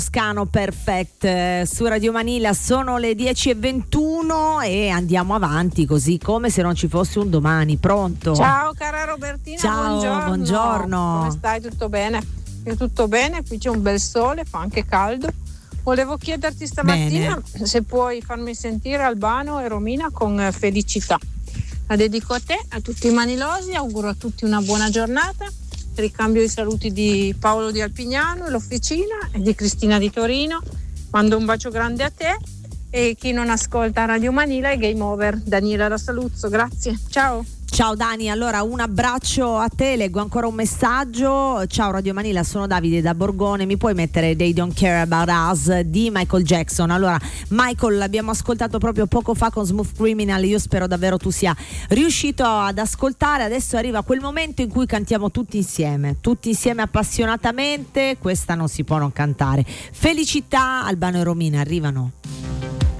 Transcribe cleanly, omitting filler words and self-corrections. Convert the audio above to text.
Toscano Perfect su Radio Manila. Sono le 10:21 e andiamo avanti così come se non ci fosse un domani. Pronto? Ciao cara Robertina. Ciao, buongiorno. Come stai? Tutto bene? Io tutto bene, qui c'è un bel sole, fa anche caldo. Volevo chiederti stamattina se puoi farmi sentire Albano e Romina con Felicità. La dedico a te, a tutti i manilosi, auguro a tutti una buona giornata. Ricambio i saluti di Paolo di Alpignano, l'Officina, e di Cristina di Torino. Mando un bacio grande a te e chi non ascolta Radio Manila è Game Over. Daniela da Saluzzo, grazie. Ciao. Ciao Dani, allora un abbraccio a te, leggo ancora un messaggio. Ciao Radio Manila, sono Davide da Borgone, mi puoi mettere They Don't Care About Us di Michael Jackson? Allora Michael, l'abbiamo ascoltato proprio poco fa con Smooth Criminal, io spero davvero tu sia riuscito ad ascoltare. Adesso arriva quel momento in cui cantiamo tutti insieme appassionatamente, questa non si può non cantare. Felicità, Albano e Romina arrivano.